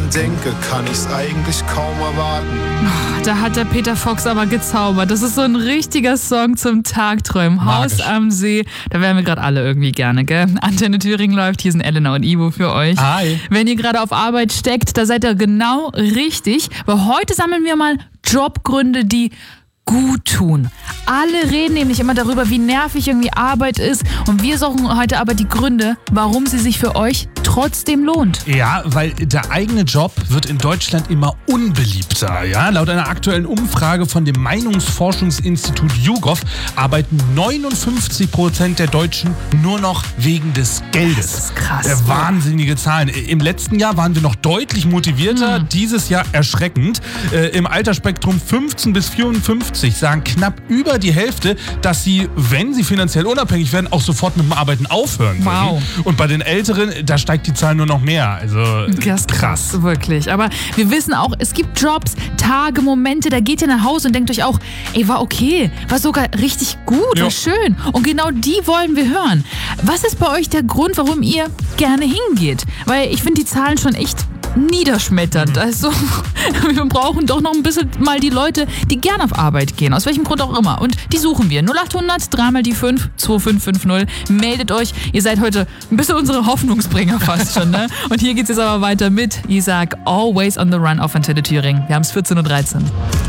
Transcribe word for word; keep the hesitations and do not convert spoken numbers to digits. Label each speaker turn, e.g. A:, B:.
A: dran denke, kann ich's eigentlich kaum erwarten.
B: Da hat der Peter Fox aber gezaubert. Das ist so ein richtiger Song zum Tagträumen. Haus am See, da wären wir gerade alle irgendwie gerne, gell? Antenne Thüringen läuft, hier sind Elena und Ivo für euch.
C: Hi.
B: Wenn ihr gerade auf Arbeit steckt, da seid ihr genau richtig, weil heute sammeln wir mal Jobgründe, die gut tun. Alle reden nämlich immer darüber, wie nervig irgendwie Arbeit ist, und wir suchen heute aber die Gründe, warum sie sich für euch trotzdem lohnt.
C: Ja, weil der eigene Job wird in Deutschland immer unbeliebter. Ja? Laut einer aktuellen Umfrage von dem Meinungsforschungsinstitut YouGov arbeiten neunundfünfzig Prozent der Deutschen nur noch wegen des Geldes.
B: Das ist krass.
C: Äh, wahnsinnige Zahlen. Im letzten Jahr waren wir noch deutlich motivierter, hm. dieses Jahr erschreckend. Äh, Im Altersspektrum fünfzehn bis vierundfünfzig sagen knapp über die Hälfte, dass sie, wenn sie finanziell unabhängig werden, auch sofort mit dem Arbeiten aufhören würden.
B: Wow.
C: Und bei den Älteren, da steigt die Zahl nur noch mehr. Also
B: das ist krass, wirklich. Aber wir wissen auch, es gibt Jobs, Tage, Momente, da geht ihr nach Hause und denkt euch auch, ey, war okay, war sogar richtig gut,
C: ja.
B: war schön. Und genau die wollen wir hören. Was ist bei euch der Grund, warum ihr gerne hingeht? Weil ich finde die Zahlen schon echt niederschmetternd. Mhm. Also wir brauchen doch noch ein bisschen mal die Leute, die gerne auf Arbeit gehen. Aus welchem Grund auch immer. Und die suchen wir. null acht hundert, dreimal die fünf, zwei fünf fünf null. Meldet euch. Ihr seid heute ein bisschen unsere Hoffnungsbringer fast schon, ne? Und hier geht's jetzt aber weiter mit Isaac, Always on the Run auf Antenne Thüringen. Wir haben es vierzehn Uhr dreizehn.